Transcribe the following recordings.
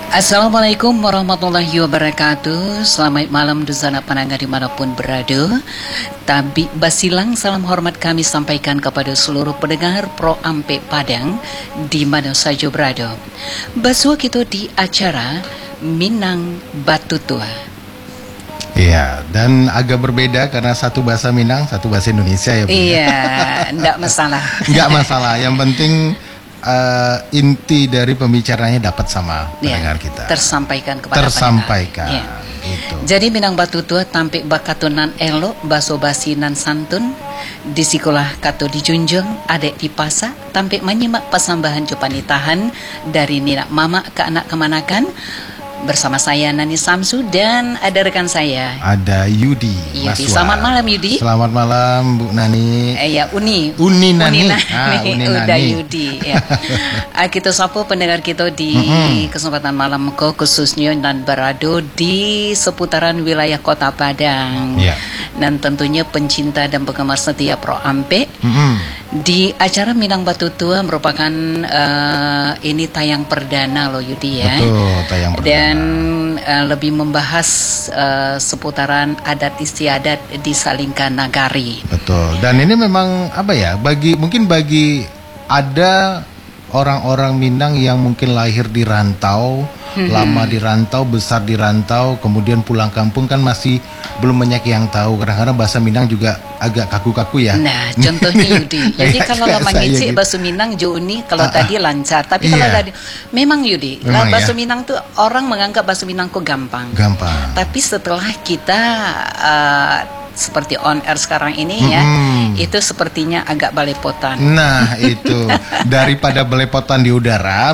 Assalamualaikum warahmatullahi wabarakatuh. Selamat malam duzana panangga dimanapun berada. Tabi basilang salam hormat kami sampaikan kepada seluruh pendengar Pro Ampe Padang di mana saja berada. Basua kita di acara Minang Batu Tua. Iya, dan agak berbeda karena satu bahasa Minang, satu bahasa Indonesia ya Bu. Iya, enggak masalah. Enggak masalah, yang penting inti dari pembicaranya dapat sama pendengar kita. Tersampaikan kepada tersampaikan. Ya. Itu. Jadi Minang Batu Tua tampik bakatunan elok baso basi nan santun di sekolah kato dijunjung adek di pasa tampik menyimak pasambahan cupanitahan dari Nina Mama ke anak kemanakan. Bersama saya Nani Samsu dan ada rekan saya. Ada Yudi. Selamat malam Yudi. Selamat malam Bu Nani. Ya Uni Nani. Uni udah Yudi. Ya. Kita sapa pendengar kita di kesempatan malam khususnya dan berada di seputaran wilayah Kota Padang. Ya. Dan tentunya pencinta dan penggemar setia Pro Ampe. Di acara Minang Batu Tua merupakan ini tayang perdana loh Yudi ya. Betul, tayang perdana. Dan lebih membahas seputaran adat istiadat di Salingka Nagari. Betul. Dan ini memang apa ya? Mungkin bagi ada orang-orang Minang yang mungkin lahir di rantau, lama di rantau, besar di rantau, kemudian pulang kampung kan masih belum banyak yang tahu. Kadang-kadang bahasa Minang juga agak kaku-kaku ya. Nah, contohnya Yudi. Jadi kalau lama ngisi bahasa Minang Juni kalau tadi lancar, tapi kalau tadi memang Yudi, bahasa Minang tuh orang menganggap bahasa Minang kok gampang. Gampang. Tapi setelah kita seperti on air sekarang ini ya, itu sepertinya agak belepotan. Nah itu daripada belepotan di udara.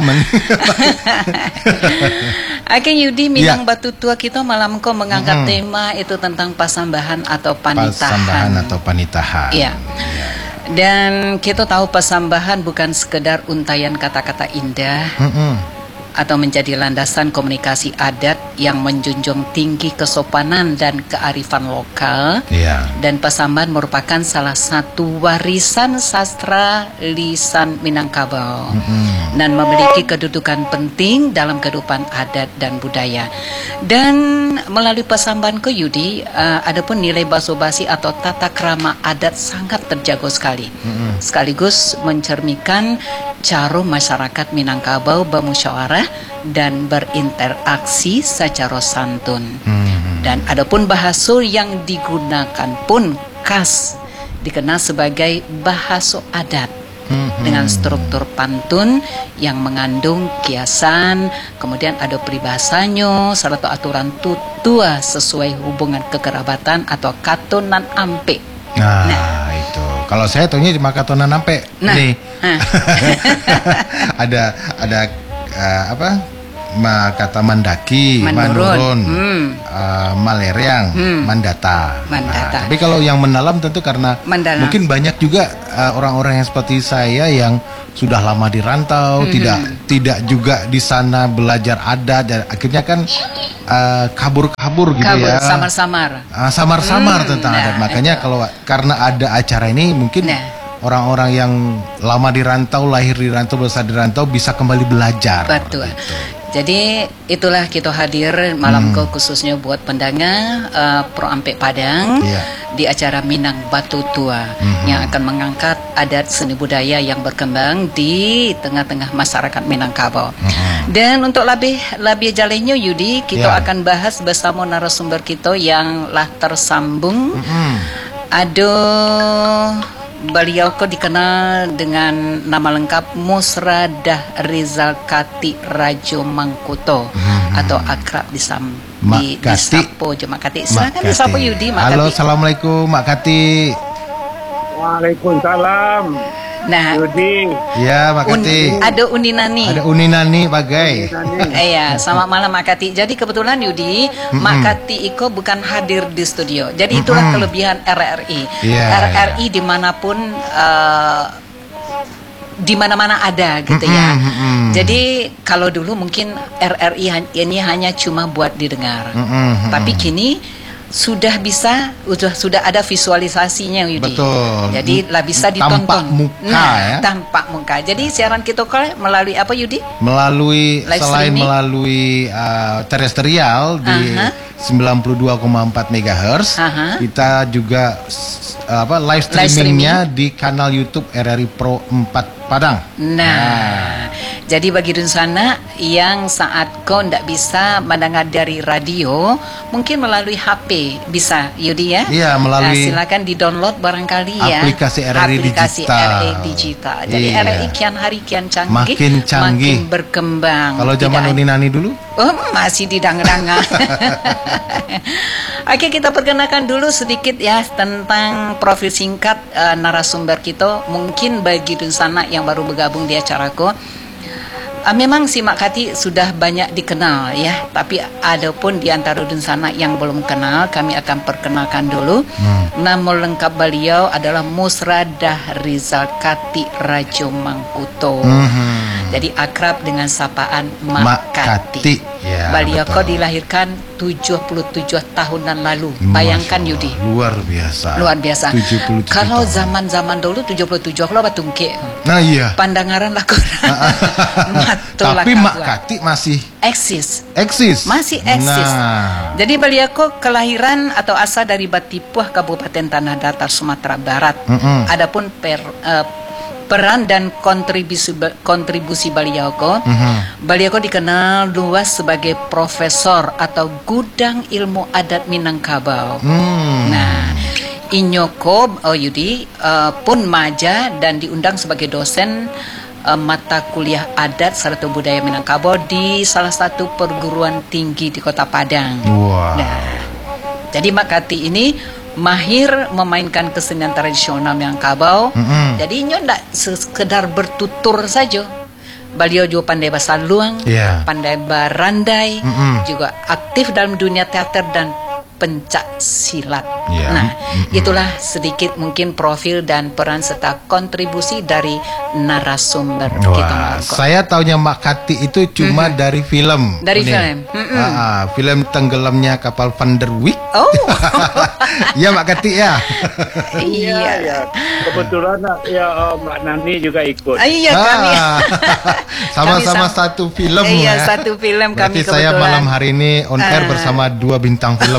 Oke Yudi, Minang Batu Tua kita malam kok mengangkat tema itu tentang pasambahan atau panitahan. Pasambahan atau panitahan. Iya. Dan kita tahu pasambahan bukan sekedar untayan kata-kata indah. Atau menjadi landasan komunikasi adat yang menjunjung tinggi kesopanan dan kearifan lokal. Dan pasambahan merupakan salah satu warisan sastra lisan Minangkabau dan memiliki kedudukan penting dalam kehidupan adat dan budaya. Dan melalui pasambahan ke Yudi, adapun nilai basa-basi atau tata krama adat sangat terjaga sekali. Sekaligus mencerminkan cara masyarakat Minangkabau bermusyawarah dan berinteraksi secara santun. Dan adapun bahasa yang digunakan pun khas dikenal sebagai bahasa adat dengan struktur pantun yang mengandung kiasan, kemudian ada peribahasanya serta aturan tutua sesuai hubungan kekerabatan atau katonan ampe. Nah itu kalau saya tahunya di Makatonan ampe nih. ada apa? Kata mandaki, manurun, malereang, mandata. Tapi kalau yang mendalam tentu karena mungkin banyak juga orang-orang yang seperti saya yang sudah lama di rantau, tidak juga di sana belajar adat dan akhirnya kan kabur gitu ya. Samar-samar tentang adat. Makanya kalau karena ada acara ini mungkin orang-orang yang lama di rantau, lahir di rantau, besar di rantau bisa kembali belajar. Betul. Gitu. Jadi itulah kita hadir malam khususnya buat pendengar Pro Ampe Padang di acara Minang Batu Tua yang akan mengangkat adat seni budaya yang berkembang di tengah-tengah masyarakat Minangkabau. Dan untuk lebih jalannya Yudi, kita akan bahas bersama narasumber kita yang lah tersambung. Beliau kok dikenal dengan nama lengkap Musradah Rizal Kati Rajo Mangkuto atau akrab disapo Mak Kati. Silakan disapo Yudi Mak Kati. Halo, assalamualaikum Mak Kati. Waalaikumsalam. Nah, Yudi. Ya, Mak Kati. Ada Uni Nani. Ada Uni Nani bagai. Iya, selamat malam Mak Kati. Jadi kebetulan Yudi, Mak Kati Iko bukan hadir di studio. Jadi itulah kelebihan RRI. RRI dimanapun di mana-mana ada gitu ya. Jadi kalau dulu mungkin RRI ini hanya cuma buat didengar. Tapi kini sudah ada visualisasinya, Yudi. Betul. Jadi lah bisa ditonton. Tampak muka ya. Tampak muka. Jadi siaran kita melalui apa, Yudi? Melalui selain melalui terestrial di 92,4 MHz, kita juga live streamingnya di kanal YouTube RRI Pro 4 Padang. Nah, jadi bagi Dunsana yang saat kau tidak bisa mendengar dari radio, mungkin melalui HP bisa, Yudi ya? Iya, melalui. Silakan di-download barangkali ya. Aplikasi RRI Digital. Jadi RRI kian hari kian canggih, makin berkembang. Kalau zaman Uni Nani dulu? Masih didang-dang. Oke, kita perkenalkan dulu sedikit ya tentang profil singkat narasumber kita. Mungkin bagi Dunsana yang baru bergabung di acaraku, memang si Mak Kati sudah banyak dikenal ya, tapi ada pun di antara Dunsana yang belum kenal, kami akan perkenalkan dulu. Nama lengkap beliau adalah Musradah Rizal Kati Rajo Mangkuto. Jadi akrab dengan sapaan Mak Kati. Ya, beliau kok dilahirkan 77 tahunan lalu. Bayangkan Yudi. Luar biasa. 77 kalau zaman-zaman dulu 77 lo batungke. Nah iya. Pandangaran lakoran. Tapi Mak Kati masih eksis. Masih eksis. Nah. Jadi beliau kok kelahiran atau asal dari Batipuah, Kabupaten Tanah Datar, Sumatera Barat. Adapun peran dan kontribusi beliau dikenal luas sebagai profesor atau gudang ilmu adat Minangkabau. Nah, Inyoko Yudi pun maja dan diundang sebagai dosen mata kuliah adat serta budaya Minangkabau di salah satu perguruan tinggi di Kota Padang. Nah, jadi Mak Kati ini mahir memainkan kesenian tradisional Minangkabau. Jadi nyo ndak sekedar bertutur saja. Beliau juga pandai bahasa luang, pandai barandai, juga aktif dalam dunia teater dan pencak silat. Nah, itulah sedikit mungkin profil dan peran serta kontribusi dari narasumber kita. Saya taunya Mak Kati itu cuma dari film. Film Tenggelamnya Kapal Van der Wijk. Ya Mak Kati ya. Iya. Kebetulan ya Mbak Nani juga ikut. Iya kami. Sama-sama satu film. Iya, satu film kami kebetulan. Saya malam hari ini on air bersama 2 bintang film.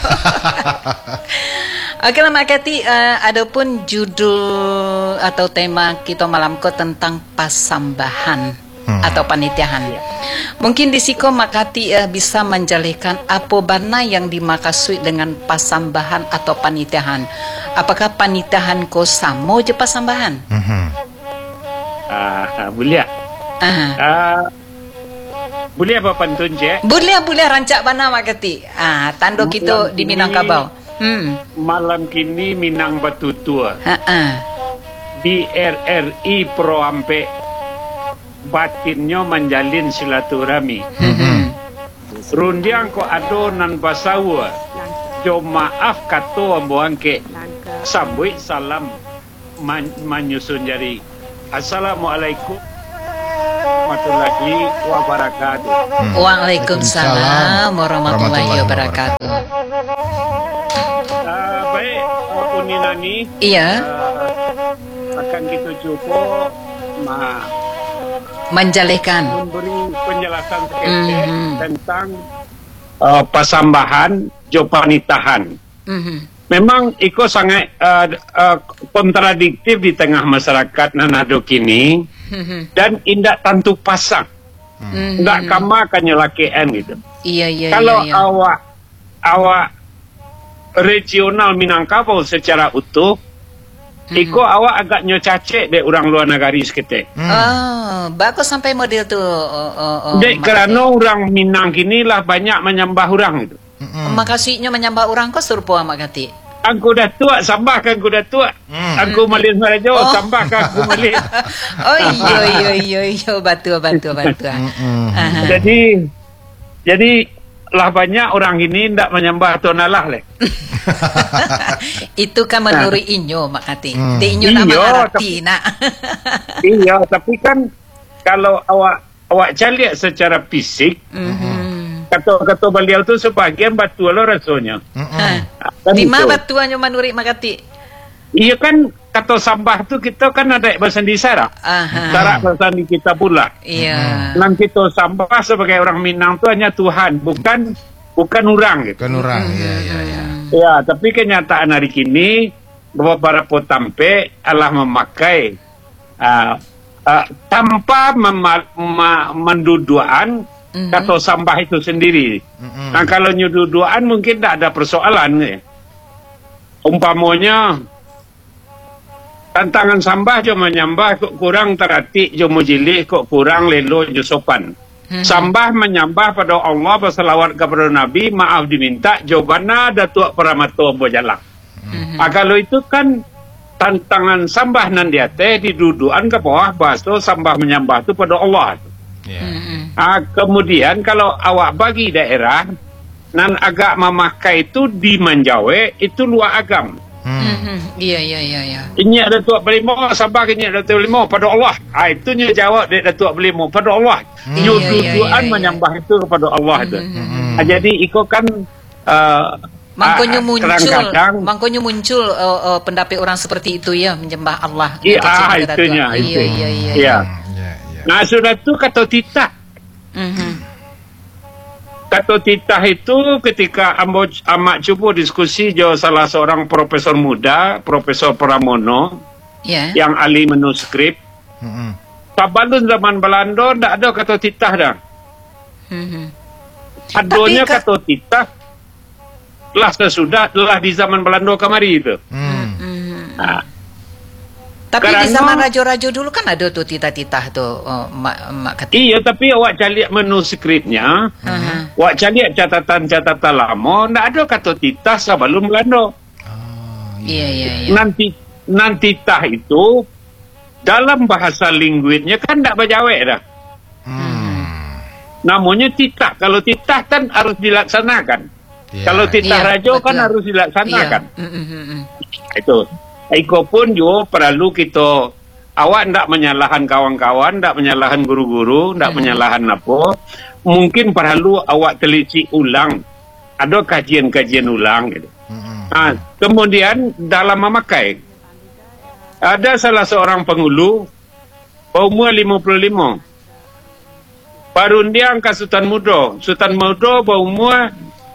Oke lah Mak Kati, adapun judul atau tema kita malam ko tentang pasambahan atau panitiahan. Mungkin di siko Mak Kati bisa menjelaskan apa bana yang dimaksud dengan pasambahan atau panitiahan. Apakah panitiahan ko samo je pasambahan? Boleh. Boleh apa pantun je? Boleh rancak bana Mak Kati. Tando kita di Minangkabau. Malam kini Minang Batutua. Di RRI Pro Ampe batinnya menjalin silaturahmi. Rundiang ko ado nan basawa. Jo maaf kato amboangke. Sambui salam menyusun jari. Assalamualaikum warahmatullahi wabarakatuh. Waalaikumsalam warahmatullahi wabarakatuh. Baik, Uni Nani. Iya. Akan kita coba menjelaskan, memberi penjelasan sedikit tentang pasambahan jopanitahan. Memang iko sangat kontradiktif di tengah masyarakat Nanado kini dan indak tantu pasang, nggak kama kan nyelakean gitu. Iya. Kalau awak regional Minangkabau secara utuh, iko awak agak nyocacek deh orang luar negara sekete. Bagus sampai model tuh. Dek kerana orang Minang kini lah banyak menyembah orang itu. Makasihnya menyembah orang kok serupa Mak Kati. Aku dah tua, sambah kan aku dah tua. Aku malin Melayu, sambah kan aku malin. Iya, batu. Jadi lah banyak orang ini tidak menyembah tonalah leh. Itu kan menurut Inyo Mak Kati. Di Inyo nama arti nak. Iya, tapi kan kalau awak cari secara fisik, kata beliau tu sebagian batu lo rasanya. Di mana batuannya Manuri Makati? Iya kan kata sambah tu kita kan ada bahasa Indonesia cara bahasa kita pula. Iya. Nang kita sambah sebagai orang Minang tu hanya Tuhan, bukan orang gitu. Bukan orang. Ya, tapi kenyataan hari kini beberapa tampe Allah memakai tanpa menduduan kata sambah itu sendiri. Nah kalau nyududuan mungkin tak ada persoalan. Umpamanya tantangan sambah jo menyambah kok kurang terhati jo mujili kok kurang lelo jo sopan. Sambah menyambah pada Allah berselawat kepada Nabi, maaf diminta jawabannya datuk Pramato Bojalak. Kalau itu kan tantangan sambah nan dia teh diduduan ke bawah bahasa sambah menyambah itu pada Allah. Kemudian kalau awak bagi daerah nan agak memakai itu di Manjawe itu luar agam. Iya. Ini ada Datuk Belimo, Sabah ini ada Datuk Belimo pada Allah. Itu nya jawab dari Datuk Belimo pada Allah. Duduan menyembah itu kepada Allah itu. Jadi iko kan Mangkonyo muncul pendapat orang seperti itu ya, menyembah Allah. Itunya. Iya. Nah sudah tu kata titah. Kata titah itu ketika amak cuba diskusi jo salah seorang profesor muda, Profesor Pramono, yang ahli manuskrip. Sabalun zaman Belanda tak ada kata titah dah. Adanya kata titah lah sesudah telah di zaman Belanda kemari itu. Tapi di zaman raja-raja dulu kan ada tuh titah-titah tuh, Mak Kati. Iya, tapi awak cari manuskripnya, awak cari catatan-catatan lama, tak ada kata titah sebelum Belanda. Iya. Nanti titah itu dalam bahasa linguisnya kan tak berjawab dah. Namanya titah. Kalau titah kan harus dilaksanakan. Kalau titah raja kan harus dilaksanakan. Itu. Iko pun juga perlu kita awak ndak menyalahkan kawan-kawan, ndak menyalahkan guru-guru, ndak menyalahkan apa. Mungkin perlu awak teliti ulang. Ada kajian-kajian ulang gitu. Kemudian dalam memakai ada salah seorang penghulu umur 55. Parundiang ke Sultan Mudo. Sultan Mudo berumur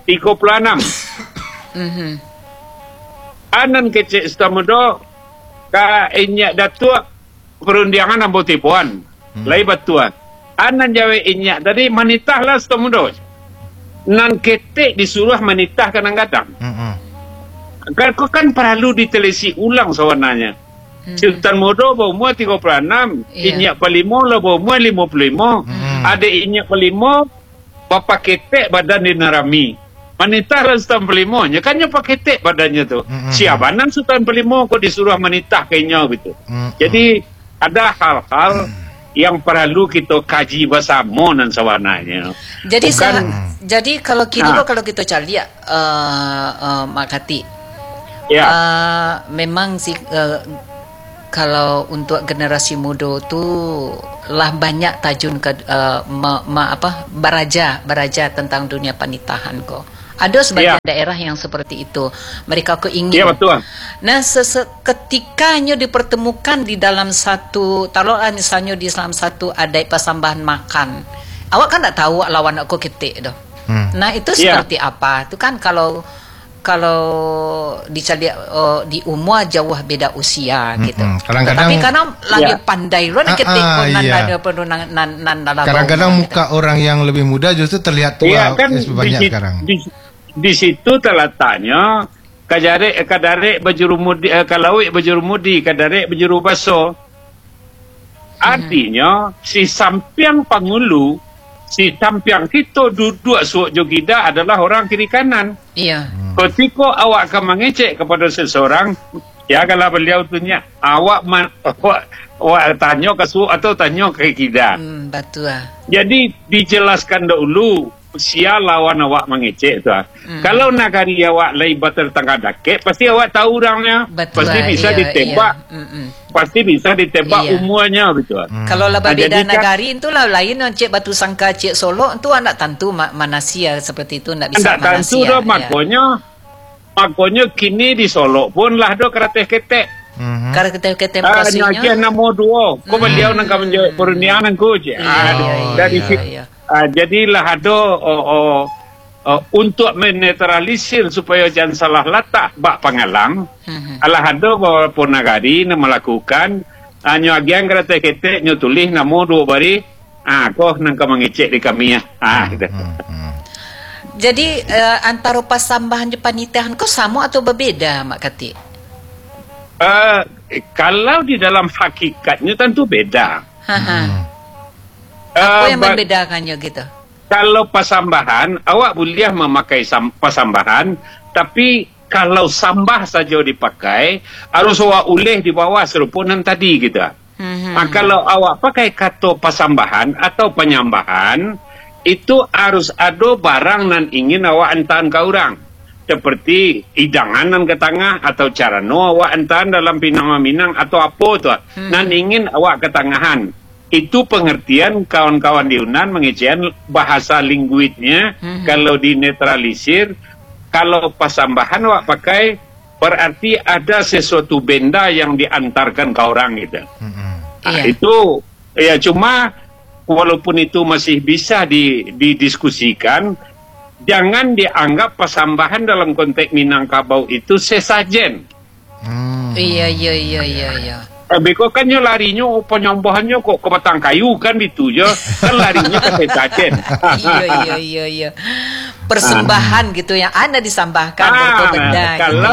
36. Anan kecil Sultan ka inyak datuk perundiangan ambo tipuan lai batuan anan jawe inyak tadi manitahlah Sultan Mudo nan ketek disuruh manitah kadang-kadang kan perlu diteliti ulang sebenarnya. Sultan Mudo berumur 36, inyak pelimo lah berumur 55, ada inyak pelimo bapa ketek badan dinarami. Manitah Sultan Pelimo, kan nyo paketek badannya tu. Siapanan Sultan Pelimo kok disuruh manitah kayaknya gitu. Jadi ada hal-hal yang perlu kita kaji bersama dan sewarnanya. Jadi kalau kita cari Mak Kati, memang sih kalau untuk generasi muda tu lah banyak tajun ke baraja tentang dunia panitahan kok. Ada sebagian daerah yang seperti itu. Mereka keingin. Betul. Nah, ketikanya dipertemukan di dalam satu, taruhlah misalnya di dalam satu adat persambahan makan. Awak kan tak tahu lawan aku ketik dah. Nah, itu seperti apa? Itu kan kalau dicari di umur jauh beda usia gitu. Tapi kadang lebih pandai loh ketik kadang-kadang muka orang yang lebih muda justru terlihat tua kan banyak sekarang. Di situ terletaknya kadare berjurumudi kalawik berjurumudi kadare berjuru baso. Artinya si sampiang pangulu, si sampiang kita duduk suak jogida adalah orang kiri kanan. Iya. Ketika awak akan mengecek kepada seseorang, ya kalau beliau tunya awak tanya ke suak atau tanya ke kita. Betul. Jadi dijelaskan dahulu sia lawan awak mengecek tu. Kalau nagari awak laibat tertangga dakek, pasti awak tahu orangnya. Betul, pasti bisa ditembak. Pasti bisa ditembak umurnya gitu. Kalau lah berbeda nagari itu lah lain cek Batu Sangka, cek Solo itu anak tentu mana sia seperti itu ndak bisa mana tentu sia. Makanya kini di Solo pun lah do kereta ketek. Karena ketem kasihnya. Nyakian namo duo. Kau beliau nang kau menjadi perunian nangku je. Dari jadilah ada untuk menetralisir supaya jangan salah letak bak pengalang. Alah ada beberapa nagari yang melakukan nyakian kereta ketek nyutulis namo duo bari. Kau nang kau mengecek di kami ya. Jadi antara pasambahan dan panitihan kau sama atau berbeda Mak Kati? Kalau di dalam hakikatnya tentu beda. Apa yang membedakannya gitu? Kalau pasambahan, awak boleh memakai pasambahan, tapi kalau sambah saja dipakai, harus awak uleh di bawah serupunan tadi gitu. Kalau awak pakai kata pasambahan atau penyambahan, itu harus ada barang nan ingin awak antaran ke orang. Seperti hidangan ke tengah atau cara awak antaran dalam pinang-minang atau apa tu. Nan ingin awak ke tengahan. Itu pengertian kawan-kawan di Yunan mengecehan bahasa lingguitnya. Kalau dinetralisir, kalau pasambahan awak pakai, berarti ada sesuatu benda yang diantarkan ke orang gitu. Itu ya cuma walaupun itu masih bisa didiskusikan, jangan dianggap pasambahan dalam konteks Minangkabau itu sesajen. Iya. Beko kan nyo larinya penyambahannya kok ke batang kayu kan itu je. Kan larinya ke sesajen. Iya. Persembahan gitu yang Anda disambahkan benda. Kalau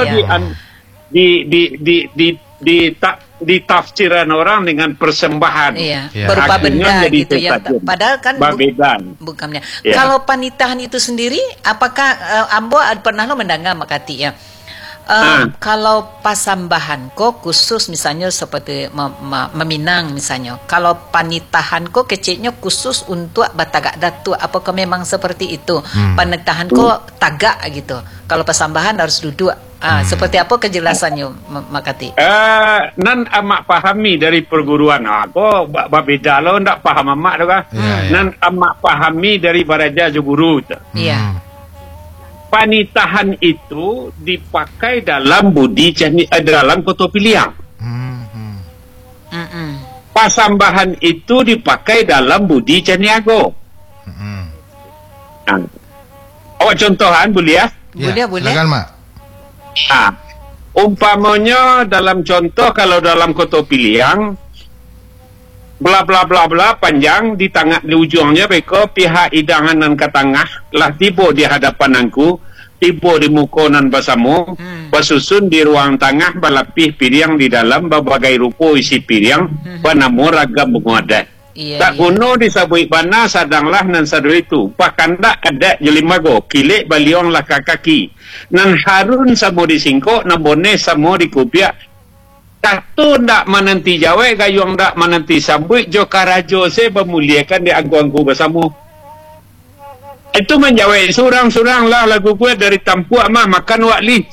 ditafsiran orang dengan persembahan. Berupa benda gitu ya. Padahal kan bukannya. Kalau panitahan itu sendiri, apakah Ambo pernah lo mendengar Makati ya? Kalau pasambahan kok khusus misalnya seperti meminang misalnya. Kalau panitahan kok kecilnya khusus untuk batagak datu. Apakah memang seperti itu? Panitahan kok tagak gitu. Kalau pasambahan harus duduk. Seperti apa kejelasannya Makati? Nan amak pahami dari perguruan aku beda lo ndak paham amak tu kan. Nan amak pahami dari Baraja Joguru. Iya. Panitahan itu dipakai dalam budi dalam koto piliang. Pasambahan itu dipakai dalam budi caniago. Awak contohan boleh ya? Boleh. Silakan Mak. Umpamanya dalam contoh kalau dalam koto piliang bla bla bla bla panjang di ujungnya beko pihak hidangan nan ke tengah lah tiba di hadapan aku, tiba di mukonan basamu, basusun di ruang tengah balapih piring di dalam berbagai rupa isi piring, banamu ragam bunga adat. Tak kuno disabui bana sadanglah nan sadu itu pakanda ada jelimago kilik baliong lah kaki nan harun samo disingko nabone samo dikupiak katu ndak menanti jawe gayung ndak menanti sambui jo karajo se memuliakan di angku-angku besamu itu menjawab surang-surang lah lagu gue dari Tampuak mah makan wakli.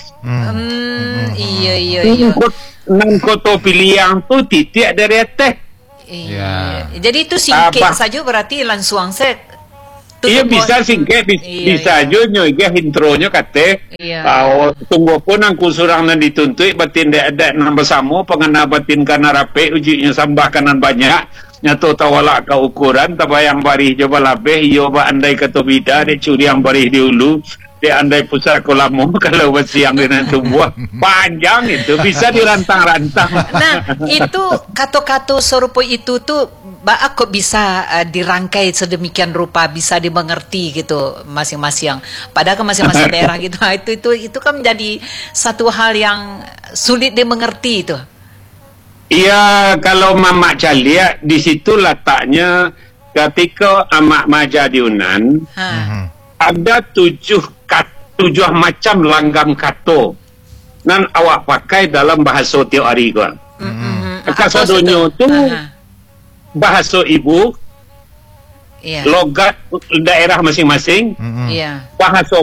Iya. Nan koto piliang tu titik dari teh. Iya. Jadi itu singkit saja berarti langsung saya. Iya bisa singkit, bisa aja nyoiga intronya kate. Tunggu pun angku surang nan dituntui batin ada nambah samo pengena batin kana rape ujinya sambah kanan banyak. Nyato tawala ka ukuran tabayang barih coba labeh iyo ba andai katobida de curi yang barih di ulu de andai pusat kolamu kalau siang dengan tumbuh panjang itu bisa dirantang-rantang. Nah itu kato-kato serupa itu tuh kok bisa dirangkai sedemikian rupa bisa dimengerti gitu masing-masing padahal ke masing-masing daerah gitu. Itu kan menjadi satu hal yang sulit dimengerti itu. Iya, kalau Mamak Calia di situ letaknya ketika Amak Maja di Yunan ada tujuh macam langgam kato nan awak pakai dalam bahasa teori gua. Kasadonyo itu bahasa ibu logat daerah masing-masing, bahasa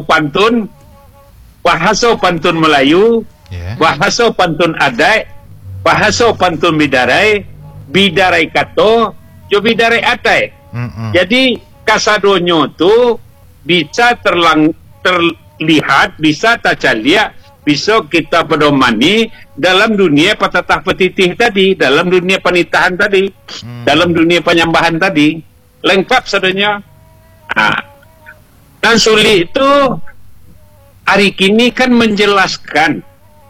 pantun Melayu, bahasa pantun adat, bahasa pantun bidarai kato, jo bidarai atai. Jadi kasadonyo tu bisa terlihat, bisa tercaliak, bisa kita pedomani dalam dunia patatah petitih tadi, dalam dunia penitahan tadi, dalam dunia penyambahan tadi, lengkap sebenarnya. Dan Suli itu hari kini kan menjelaskan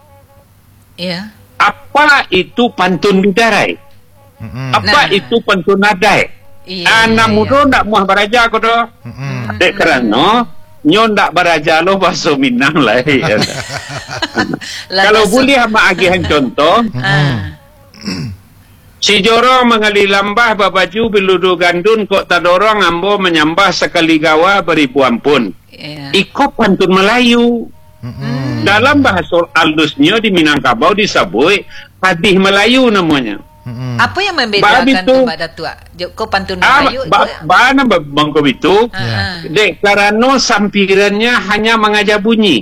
apa itu pantun bidarai, apa itu pantun adai. Anak muda nak muah beraja ko do. Dek kerana nyo ndak beraja lo bahasa Minang lah. Kalau boleh ama agihan contoh. Si jorong mengali lambah babaju biludu gandun kok tadorong ambo menyambah sekali gawa beribu ampun. Iko pantun Melayu. Dalam bahasa alusnya di Minangkabau disebut padih Melayu namanya. Apa yang membedakan tu Mbak Datuk? Kau pantun Melayu? Bana bangko itu. Dek karena sampirannya hanya mengajar bunyi.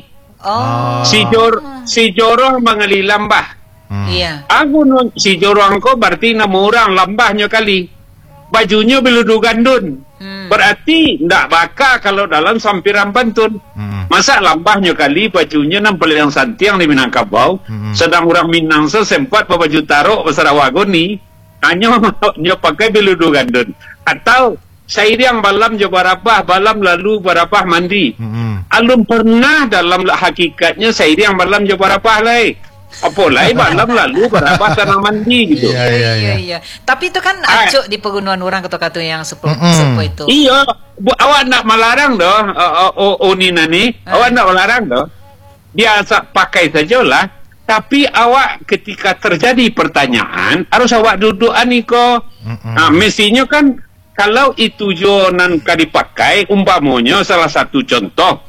Si jorong mengali lambah. Aku si jorong ko berarti nama orang lambahnya kali. Bajunya biludu gandun. Berarti ndak baka kalau dalam sampiran pantun. Masa lambahnya kali bajunya nampil yang santiang di Minangkabau, sedang orang Minang sempat baju tarok besar wagoni hanya pakai biludu gandun. Atau sairiang balam jo barapah, balam lalu barapah mandi. Alun pernah dalam hakikatnya sairiang balam jo barapah lai. Apalagi balam lalu barapah tanah mandi gitu. Iya. Tapi itu kan acuk di pegunungan orang kata-kata yang sepo itu. Iya. Awak nak melarang doh, Nina ni, awak nak melarang doh. Biasa pakai sajalah. Tapi awak ketika terjadi pertanyaan, harus awak duduk aniko. Mestinya kan kalau itu jo nan ka dipakai, umpamanya salah satu contoh.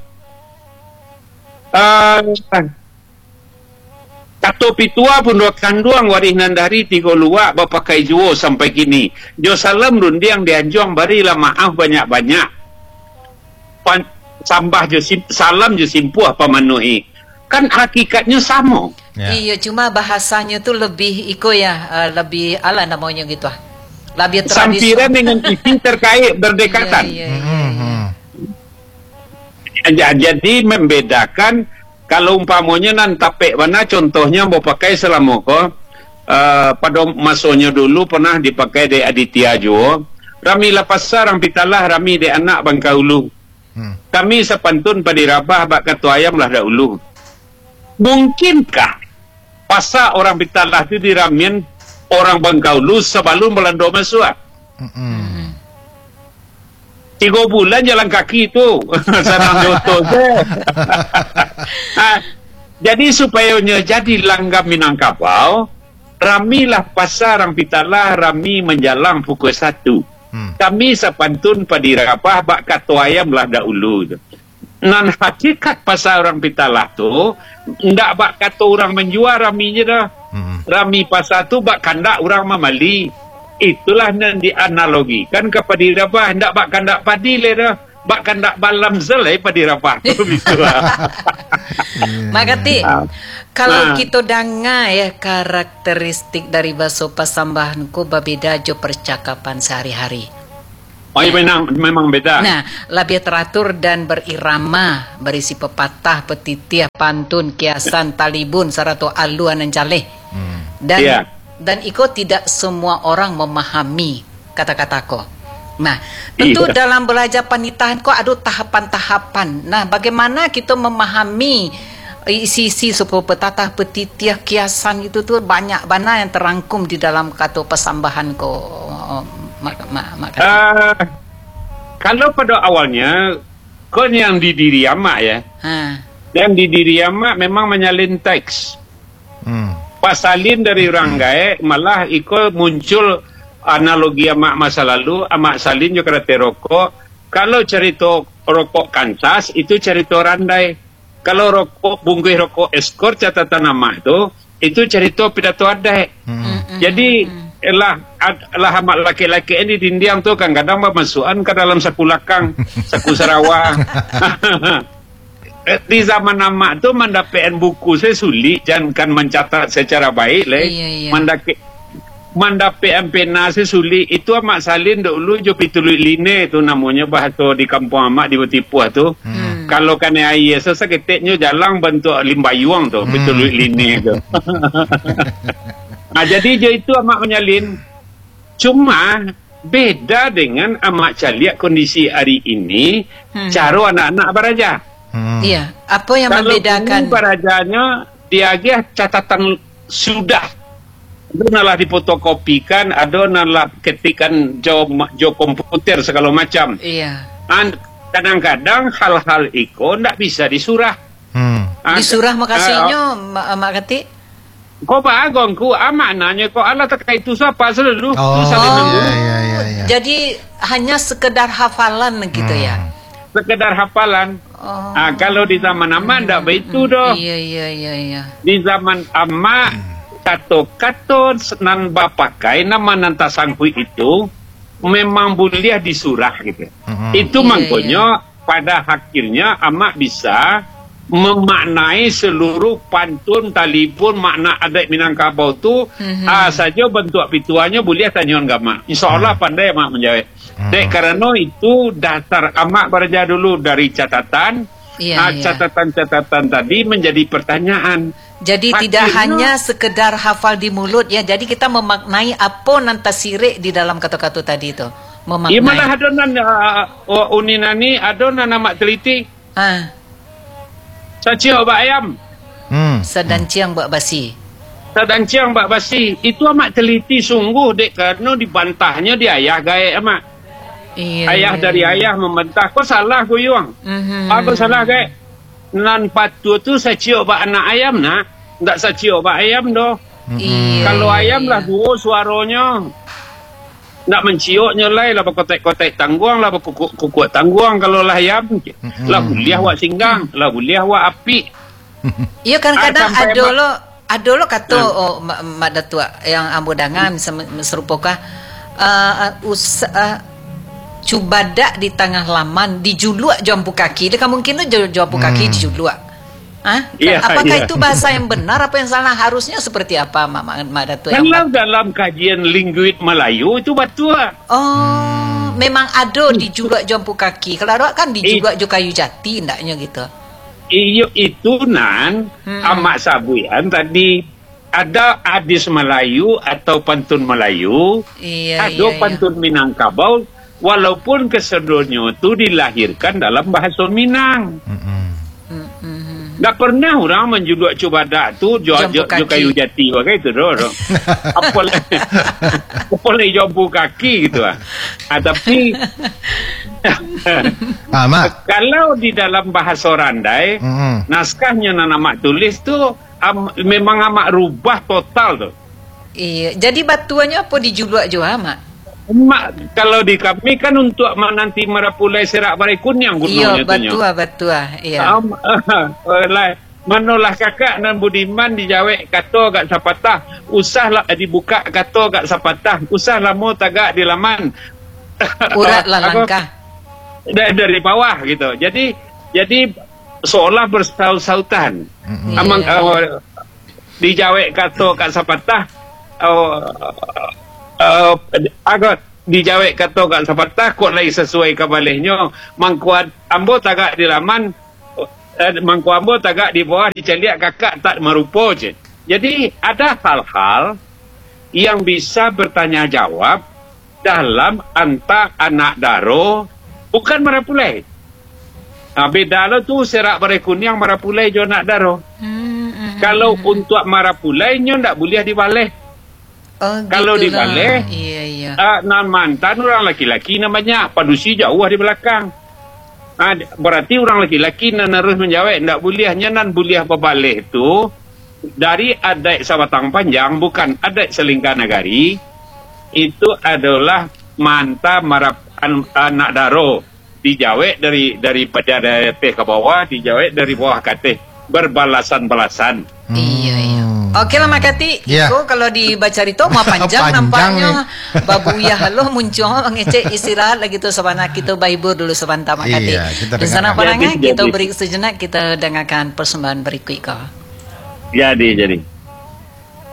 Kato pitua pun dua kanduang warih nandari tiga luak bapakai juo sampai kini. Jo salam rundiang dianjuang barilah maaf banyak-banyak. Sambah jo salam jo simpuh pamanuhi. Kan hakikatnya sama. Iya, cuma bahasanya tu lebih lebih ala namanya gitu lebih tradisional. Sampiran dengan isi terkait berdekatan. Jadi membedakan. Kalau umpamanya nan tapek mana contohnya mau pakai selama ko pada masanya dulu pernah dipakai di Aditya Jo rami lapasar rami pitalah rami di anak Bangkaulu. Kami sepantun padirabah bak katu ayam lah dahulu. Mungkinkah pasal orang pitalah itu diramian orang Bangkaulu sebelum Belanda masuk? 3 bulan jalan kaki itu senang joto. Jadi supaya jadi langgam Minangkabau, ramilah pasar orang pitalah rami menjalang pukul 1. Kami sepantun padirapah bak katu ayam lah dahulu. Nan hakikat pasar orang pitalah tu ndak bak katu orang menjual raminya dah. Rami pasar tu bak kandak orang memali. Itulah yang dianalogikan kepada dirapah. Hendak bak kandak padi le dah. Bak kandak balam zelai pada dirapah. Makati, kalau kita dengar karakteristik dari bahasa Pasambahan ku berbeda jo percakapan sehari-hari. Memang beda. Nah, lebih teratur dan berirama, berisi pepatah, petitiah, pantun, kiasan, talibun, sarato aluan dan caleh. Dan iko tidak semua orang memahami kata-kataku. Nah, tentu dalam belajar penitahan kok ada tahapan-tahapan. Nah, bagaimana kita memahami isi-isi supaya petatah, petitiah, kiasan itu tuh banyak mana yang terangkum di dalam kata Pasambahan kok. Kalau pada awalnya kau yang di diri amak ya. Yang di diri amak memang menyalin teks. Pasalin dari orang gae malah iko muncul analogi amak masa lalu, amak salin juga kereta rokok. Kalau cerita rokok kancas itu cerita randai. Kalau rokok bungkus rokok eskor catatan nama itu cerita pidato adai. Jadi lah amak laki-laki ini dindiang tu kadang-kadang masukan ke dalam saku lakang, saku Sarawak. Di zaman amak tu mendapat buku saya sulit, jangan mencatat secara baik lah. Mendapat pena saya sulit. Itu amak salin dulu jo pitulut line tu namanya bahasa di kampung amak di Betipuh tu. Kalau kena air seseketiknya jalan bentuk limbayuang tu, pitulut line tu. Nah, jadi je itu amak menyalin. Cuma beda dengan amak caliak kondisi hari ini, cara anak-anak beraja. Iya, apa yang kalau membedakan? Kalau berajanya dia catatan sudah. Ada nalah difotokopikan, ada nalah ketikan jo komputer segala macam. Iya. Kadang-kadang hal-hal itu ndak bisa disurah. Disurah makasihnya, mak ketik. Kau bagong ku amanahnya kau Allah terkait itu siapa selalu. Iya. Jadi hanya sekedar hafalan gitu ya. Sekedar hafalan. Kalau di zaman amak ndak begitu doh. Iya. Di zaman amak kato nan bapakai nama nanta sanghui itu memang boleh disurah gitu. Itu makanya pada akhirnya amak bisa memaknai seluruh pantun talipun makna adat Minangkabau tu saja bentuk pituannya boleh tanyawan gama. InsyaAllah pandai amak menjawab. Dek karena itu dasar amak belajar dulu dari catatan. Catatan-catatan tadi menjadi pertanyaan. Jadi tidak hanya sekedar hafal di mulut ya. Jadi kita memaknai apa nanta sirik di dalam kata-kata tadi itu. Memaknai. Iya malah adonan uninani adonan amak teliti. Saciok bak ayam. Sedanciang bak basi. Sedanciang bak basi. Itu amak teliti sungguh dek karena dibantahnya di ayah gaya amak. Ayah dari ayah membantah. Kau salah kuyuang. Aku salah gaya. Nan patu tu saciok bak anak ayam nak. Ndak saciok bak ayam doh. Kalau ayam lah dua suaranya. Nak mencioknya lah berkotek-kotek tangguang lah berkukuk tangguang. Kalau lah ayam lah buliah wak singgang, lah buliah wak api. Iya kan kadang ada lo kata mak datua yang ambo dangan serupokah cubadak di tengah laman dijuluak jampu kaki. Dia kan mungkin tu jampu kaki dijuluak. Apakah itu bahasa yang benar apa yang salah? Harusnya seperti apa mak datua? Kalau dalam kajian linguit Melayu itu batua. Memang ada dijuluak jampu kaki. Kalau ada kan dijuluak jo kayu jati ndaknya gitu. Iyo itu nan amak sabuyan tadi ada hadis Melayu atau pantun Melayu. Ada pantun Minangkabau walaupun keseluruhnya itu dilahirkan dalam bahasa Minang. Tak pernah orang menjuluk cubadak tu jo kayu jati bagai itu doh. Apalagi jambu kaki gitu tapi kalau di dalam bahasa Randai naskahnya amak tulis tu memang amak rubah total tu. Iya, jadi batuannya apa dijuluk jo amak? Kalau di kami kan untuk nanti merapulai serak barekun yang gunungnya tu. Iya, batua. Iya. Manolah kakak dan Budiman dijawek kata gak sapatah, usahlah dibuka kata gak sapatah, usahlah mau tagak di laman. Urat lah langkah. Dari bawah gitu. Jadi seolah bersaut-sautan. Amang dijawek kata gak sapatah. Agak dijawek kata kat sapatah kok lagi sesuai kabalihnya mangkuat ambo tagak di laman mangku ambo tagak di bawah diceliak kakak tak merupa je. Jadi ada hal-hal yang bisa bertanya jawab dalam anta anak daro bukan merapulai. Beda lah tu serak berekun yang merapulai jo anak daro. Kalau untuk merapulai nyo ndak boleh dibalik. Kalau di balik, nan mantan orang laki-laki namanya padusi jauh di belakang. Berarti orang laki-laki nan harus menjawab, tidak bolehnya nan boleh berbalik itu dari adat Sabatang Panjang, bukan adat Selingkah Nagari. Itu adalah manta marap anak daro dijawab dari pada teh ke bawah, dijawab dari bawah ke teh berbalasan-balasan. Iya. Oke lah Makati, Iko kalau dibaca itu mau panjang nampaknya. Babuya halo muncul ngecek istirahat lagi tuh sabana kita bahibur dulu sebentar Makati. Di sana panangnya kita beri sejenak kita dengarkan persembahan berikut Iko. Jadi.